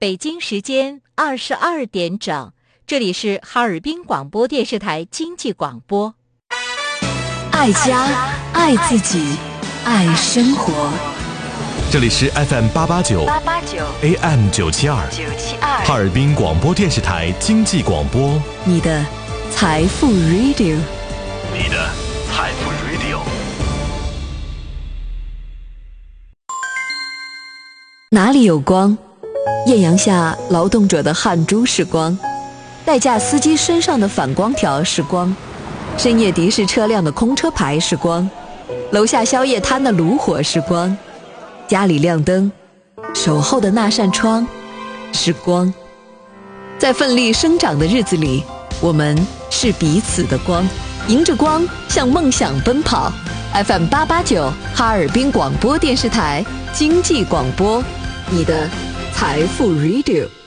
北京时间22点整，这里是哈尔滨广播电视台经济广播。 爱家，爱自己，爱生活。 这里是 FM889 AM972 哈尔滨广播电视台经济广播， 你的财富 Radio， 你的财富 Radio。 哪里有光？艳阳下劳动者的汗珠是光，代驾司机身上的反光条是光，深夜的士车辆的空车牌是光，楼下宵夜摊的炉火是光，家里亮灯，守候的那扇窗是光。在奋力生长的日子里，我们是彼此的光，迎着光向梦想奔跑。 FM889 哈尔滨广播电视台经济广播，你的财富 Radio。